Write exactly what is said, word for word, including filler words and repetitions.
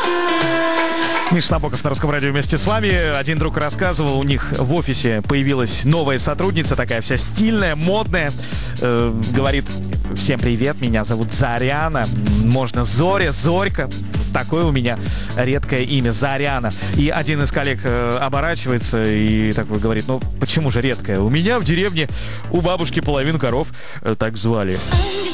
Миша Набоков на Русском радио вместе с вами. Один друг рассказывал, у них в офисе появилась новая сотрудница, такая вся стильная, модная. Э, говорит: всем привет, меня зовут Заряна. Можно Зоря, Зорька. Такое у меня редкое имя, Заряна. И один из коллег э, оборачивается и такой говорит: ну почему же редкое? У меня в деревне у бабушки половину коров э, так звали.